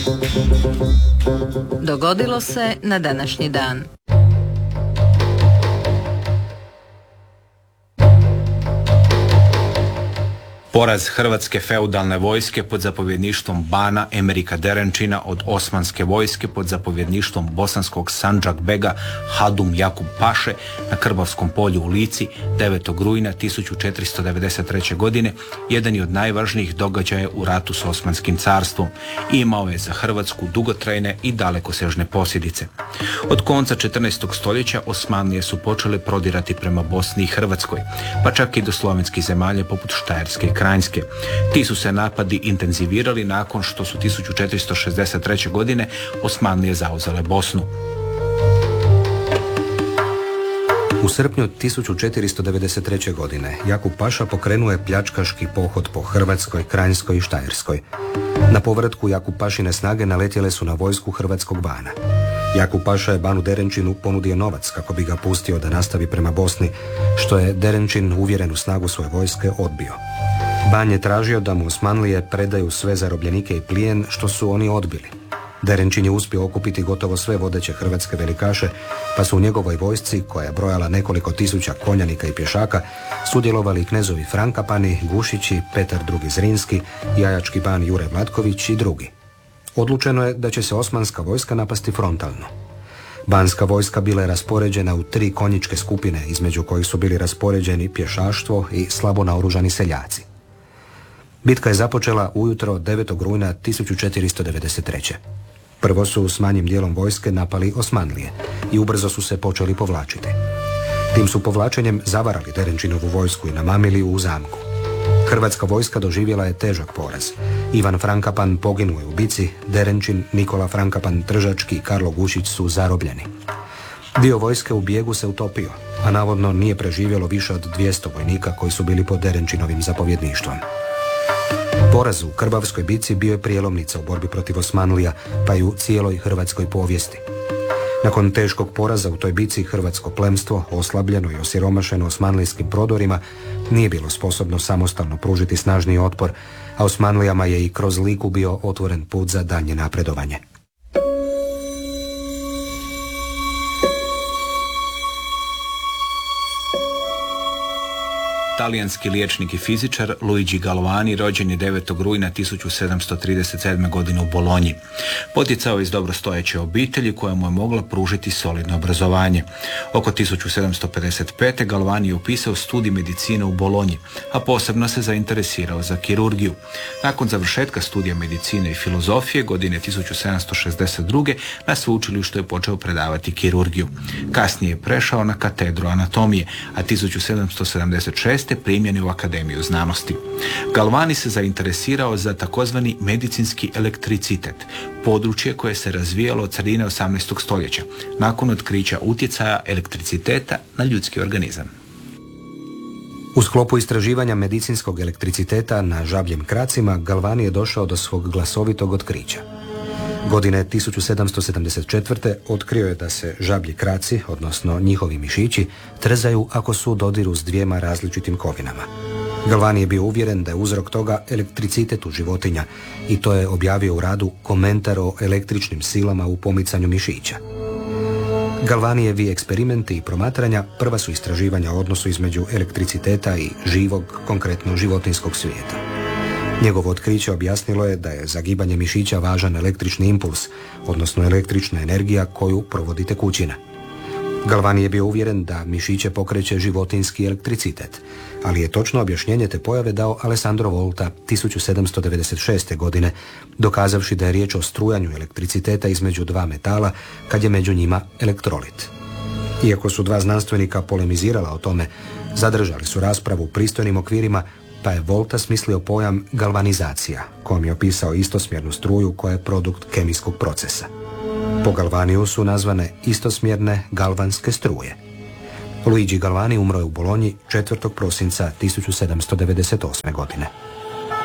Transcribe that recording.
Dogodilo se na današnji dan. Poraz hrvatske feudalne vojske pod zapovjedništvom bana Emerika Derenčina od osmanske vojske pod zapovjedništvom bosanskog Sandžak-bega Hadum Jakub Paše na Krbavskom polju u Lici 9. rujna 1493. godine jedan je od najvažnijih događaja u ratu s Osmanskim carstvom i imao je za Hrvatsku dugotrajne i dalekosežne posljedice. Od konca 14. stoljeća Osmanlije su počele prodirati prema Bosni i Hrvatskoj, pa čak i do slovenskih zemalja poput Štajerske i Kranjske. Ti su se napadi intenzivirali nakon što su 1463. godine Osmanlije zauzele Bosnu. U srpnju 1493. godine Jakub Paša pokrenuo je pljačkaški pohod po Hrvatskoj, Kranjskoj i Štajerskoj. Na povratku Jakub Pašine snage naletjele su na vojsku hrvatskog bana. Jakub Paša je banu Derenčinu ponudio novac kako bi ga pustio da nastavi prema Bosni, što je Derenčin, uvjeren u snagu svoje vojske, odbio. Ban je tražio da mu Osmanlije predaju sve zarobljenike i plijen, što su oni odbili. Derenčin je uspio okupiti gotovo sve vodeće hrvatske velikaše, pa su u njegovoj vojsci, koja je brojala nekoliko tisuća konjanika i pješaka, sudjelovali knezovi Frankapani, Gušići, Petar II. Zrinski, jajački ban Jure Vlatković i drugi. Odlučeno je da će se osmanska vojska napasti frontalno. Banska vojska bila je raspoređena u 3 konjičke skupine, između kojih su bili raspoređeni pješaštvo i slabo naoružani seljaci. Bitka je započela ujutro 9. rujna 1493. Prvo su s manjim dijelom vojske napali Osmanlije i ubrzo su se počeli povlačiti. Tim su povlačenjem zavarali Derenčinovu vojsku i namamili u zamku. Hrvatska vojska doživjela je težak poraz. Ivan Frankapan poginuo je u bici, Derenčin, Nikola Frankapan Tržački i Karlo Gušić su zarobljeni. Dio vojske u bijegu se utopio, a navodno nije preživjelo više od 200 vojnika koji su bili pod Derenčinovim zapovjedništvom. Poraz u Krbavskoj bici bio je prijelomnica u borbi protiv Osmanlija, pa i u cijeloj hrvatskoj povijesti. Nakon teškog poraza u toj bici hrvatsko plemstvo, oslabljeno i osiromašeno osmanlijskim prodorima, nije bilo sposobno samostalno pružiti snažniji otpor, a Osmanlijama je i kroz Liku bio otvoren put za daljnje napredovanje. Talijanski liječnik i fizičar Luigi Galvani rođen je 9. rujna 1737. godine u Bolonji. Potjecao iz dobrostojeće obitelji koja mu je mogla pružiti solidno obrazovanje. Oko 1755. Galvani je upisao studij medicine u Bolonji, a posebno se zainteresirao za kirurgiju. Nakon završetka studija medicine i filozofije godine 1762. na sveučilištu je počeo predavati kirurgiju. Kasnije je prešao na katedru anatomije, a 1776. primjen u Akademiju znanosti. Galvani se zainteresirao za takozvani medicinski elektricitet, područje koje se razvijalo od sredine 18. stoljeća, nakon otkrića utjecaja elektriciteta na ljudski organizam. U sklopu istraživanja medicinskog elektriciteta na žabljim kracima, Galvani je došao do svog glasovitog otkrića. Godine 1774. otkrio je da se žablji kraci, odnosno njihovi mišići, trzaju ako su u dodiru s 2 različitim kovinama. Galvani je bio uvjeren da je uzrok toga elektricitet u životinja i to je objavio u radu Komentar o električnim silama u pomicanju mišića. Galvanijevi eksperimenti i promatranja prva su istraživanja o odnosu između elektriciteta i živog, konkretno životinjskog svijeta. Njegovo otkriće objasnilo je da je za gibanje mišića važan električni impuls, odnosno električna energija koju provodi tekućina. Galvani je bio uvjeren da mišiće pokreće životinjski elektricitet, ali je točno objašnjenje te pojave dao Alessandro Volta 1796. godine, dokazavši da je riječ o strujanju elektriciteta između 2 metala kad je među njima elektrolit. Iako su 2 znanstvenika polemizirala o tome, zadržali su raspravu u pristojnim okvirima, pa je Volta smislio pojam galvanizacija, kojom je opisao istosmjernu struju koja je produkt kemijskog procesa. Po Galvaniju su nazvane istosmjerne galvanske struje. Luigi Galvani umro je u Bolonji 4. prosinca 1798. godine.